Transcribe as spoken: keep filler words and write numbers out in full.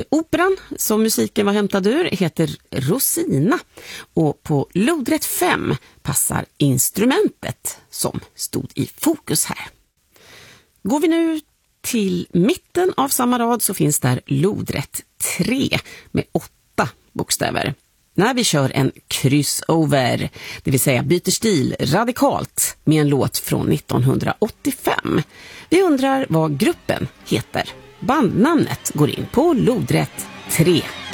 operan som musiken var hämtad ur heter Rosina och på lodrätt fem passar instrumentet som stod i fokus här. Går vi nu till mitten av samma rad så finns där lodrätt tre med åtta bokstäver. När vi kör en crossover, det vill säga byter stil radikalt med en låt från nittonhundraåttiofem. Vi undrar vad gruppen heter. Bandnamnet går in på lodrätt tre.